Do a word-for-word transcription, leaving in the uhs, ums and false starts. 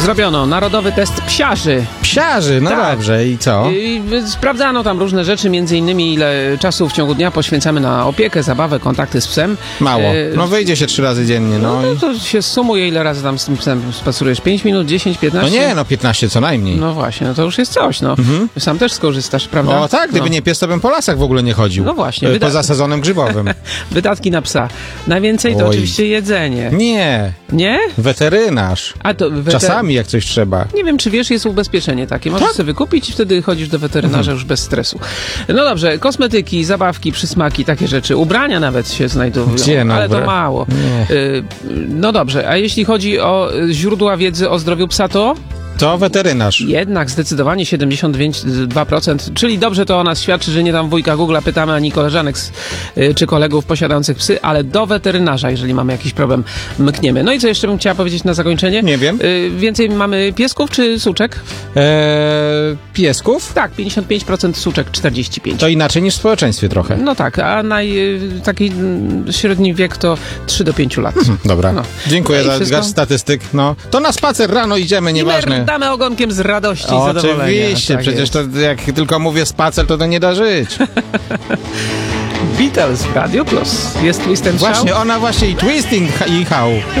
Zrobiono narodowy test psiarzy. Psiarzy, no Tak. dobrze, i co? I sprawdzano tam różne rzeczy, między innymi ile czasu w ciągu dnia poświęcamy na opiekę, zabawę, kontakty z psem. Mało. E, No wyjdzie się trzy razy dziennie, no. No i... to się sumuje, ile razy tam z tym psem spacerujesz? pięć minut, dziesięć, No piętnaście? nie, no piętnaście co najmniej. No właśnie, no to już jest coś, no. Mhm. Sam też skorzystasz, prawda? O tak, gdyby no. nie pies, to bym po lasach w ogóle nie chodził. No właśnie, E, wyda- Poza sezonem grzybowym. Wydatki na psa. Najwięcej to Oj. oczywiście jedzenie. Nie, Nie? weterynarz. A to weter... Czasami jak coś trzeba. Nie wiem, czy wiesz, jest ubezpieczenie takie. Możesz Tak? sobie wykupić i wtedy chodzisz do weterynarza Mhm. już bez stresu. No dobrze, kosmetyki, zabawki, przysmaki, takie rzeczy. Ubrania nawet się znajdują, Gdzie, no, ale to bra- mało. Nie. Y, No dobrze, a jeśli chodzi o y, źródła wiedzy o zdrowiu psa, to To weterynarz. jednak zdecydowanie siedemdziesiąt dwa procent, czyli dobrze to o nas świadczy, że nie tam wujka Google'a pytamy, ani koleżanek z, y, czy kolegów posiadających psy, ale do weterynarza, jeżeli mamy jakiś problem, mkniemy. No i co jeszcze bym chciała powiedzieć na zakończenie? Nie wiem. Y, Więcej mamy piesków czy suczek? Eee, piesków? Tak, pięćdziesiąt pięć procent suczek, czterdzieści pięć procent. To inaczej niż w społeczeństwie trochę. No tak, a naj, y, taki mm, średni wiek to trzy do pięciu lat. Dobra. No. Dziękuję No i za wszystko? za statystyk. No, to na spacer rano idziemy, I nieważne. damy ogonkiem z radości i zadowolenia. Oczywiście, Tak przecież jest. to jak tylko mówię spacer, to to nie da żyć. Beatles w Radio Plus. Jest Twist and Shout? Właśnie, ona właśnie i twisting i how.